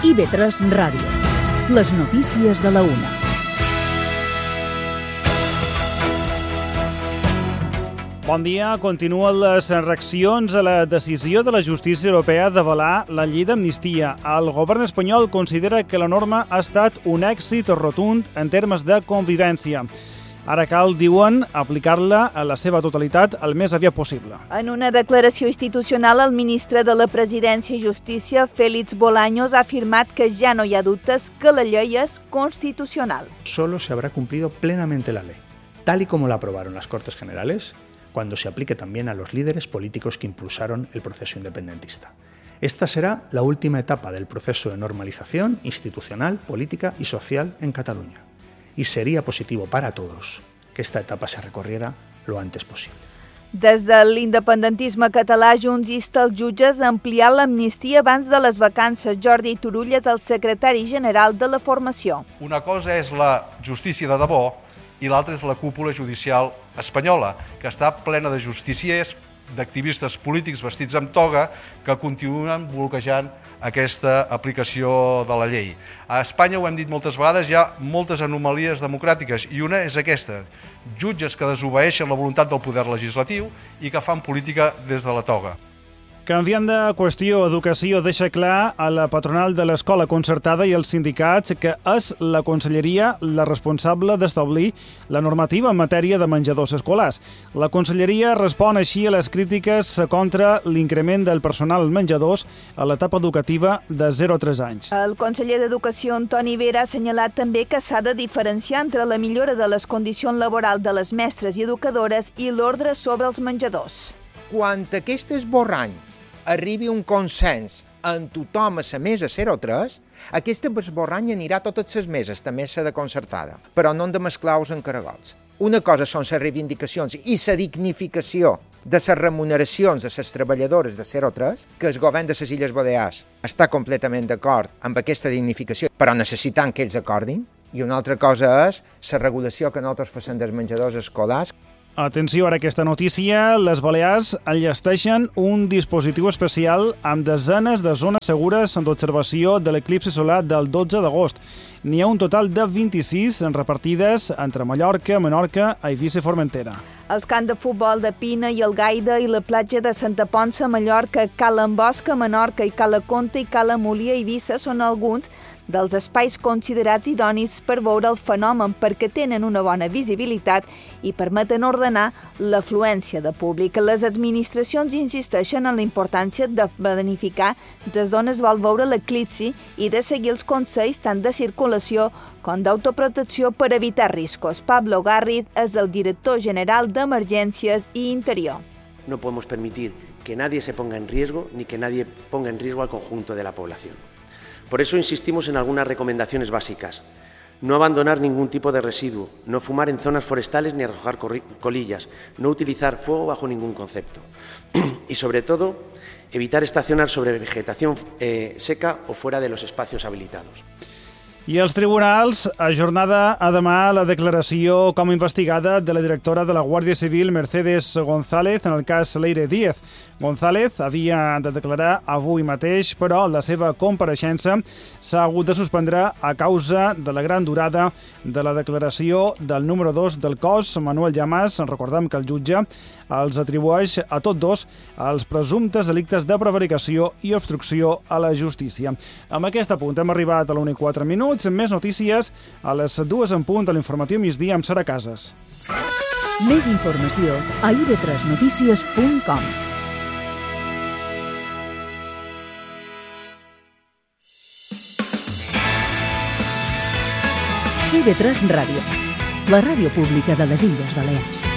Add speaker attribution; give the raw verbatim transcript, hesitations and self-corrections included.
Speaker 1: I ve tres Ràdio. Les notícies de la una.
Speaker 2: Bon dia. Continuen les reaccions a la decisió de la justícia europea d'avalar la llei d'amnistia. El govern espanyol considera que la norma ha estat un èxit rotund en termes de convivència. Ara cal, diuen, aplicar-la a la seva totalitat el més aviat possible.
Speaker 3: En una declaració institucional, el ministre de la Presidència i Justícia, Félix Bolaños, ha afirmat que ja no hi ha dubtes que la llei és constitucional.
Speaker 4: Solo se habrá cumplido plenamente la ley, tal y como la aprobaron las Cortes Generales, cuando se aplique también a los líderes políticos que impulsaron el proceso independentista. Esta será la última etapa del proceso de normalización institucional, política y social en Cataluña. Y sería positivo para todos que esta etapa se recorriera lo antes posible.
Speaker 3: Des de l'independentisme català, Junts insta els jutges a ampliar l'amnistia abans de les vacances. Jordi Turull és el secretari general de la formació.
Speaker 5: Una cosa és la justícia de debò i l'altra és la cúpula judicial espanyola, que està plena de justícies, d'activistes polítics vestits amb toga que continuen bloquejant aquesta aplicació de la llei. A Espanya, ho hem dit moltes vegades, hi ha moltes anomalies democràtiques i una és aquesta, jutges que desobeeixen la voluntat del poder legislatiu i que fan política des de la toga.
Speaker 2: Canviant de qüestió, Educació deixa clar a la patronal de l'escola concertada i als sindicats que és la Conselleria la responsable d'establir la normativa en matèria de menjadors escolars. La Conselleria respon així a les crítiques contra l'increment del personal menjadors a l'etapa educativa de zero a tres anys.
Speaker 3: El conseller d'Educació, Antoni Vera, ha assenyalat també que s'ha de diferenciar entre la millora de les condicions laborals de les mestres i educadores i l'ordre sobre els menjadors.
Speaker 6: Quan aquest esborrany arribi un consens en tothom a la mesa zero tres, aquest esborrany anirà a totes les meses, també a la concertada, però no hem de mesclar-los en caragols. Una cosa són les reivindicacions i la dignificació de les remuneracions de les treballadores de zero tres, que el govern de les Illes Balears està completament d'acord amb aquesta dignificació, però necessitant que ells acordin, i una altra cosa és la regulació que nosaltres fem dels menjadors escolars.
Speaker 2: Atenció ara a aquesta notícia. Les Balears enllesteixen un dispositiu especial amb desenes de zones segures d'observació de l'eclipsi solar del dotze d'agost. N'hi ha un total de vint-i-sis repartides entre Mallorca, Menorca, Eivissa i Formentera.
Speaker 3: Els camps de futbol de Pina i el Gaida i la platja de Santa Ponça, Mallorca, Cala Ambosca, Menorca i Cala Conta i Cala Molí a Eivissa són alguns dels espais considerats idonis per veure el fenomen perquè tenen una bona visibilitat i permeten ordenar l'afluència de públic. Les administracions insisteixen en la importància de planificar des d'on es vol veure l'eclipsi i de seguir els consells tant de circulació com d'autoprotecció per evitar riscos. Pablo Garriz és el director general d'Emergències i Interior.
Speaker 7: No podemos permitir que nadie se ponga en riesgo ni que nadie ponga en riesgo al conjunto de la población. Por eso insistimos en algunas recomendaciones básicas. No abandonar ningún tipo de residuo, no fumar en zonas forestales ni arrojar colillas, no utilizar fuego bajo ningún concepto. Y sobre todo, evitar estacionar sobre vegetación eh, seca o fuera de los espacios habilitados.
Speaker 2: I els tribunals ajornada a demà la declaració com a investigada de la directora de la Guàrdia Civil, Mercedes González, en el cas Leire Díez. González havia de declarar avui mateix, però la seva compareixença s'ha hagut de suspendre a causa de la gran durada de la declaració del número dos del cos, Manuel Llamas. Recordem que el jutge els atribueix a tots dos els presumptes delictes de prevaricació i obstrucció a la justícia. Amb aquest apunt hem arribat a l'una i quatre minuts. Amb més notícies a les dues en punt a l'informatiu migdia amb Sara Casas.
Speaker 1: Més informació a i ve tres notícies punt com. i ve tres Ràdio, la ràdio pública de les Illes Balears.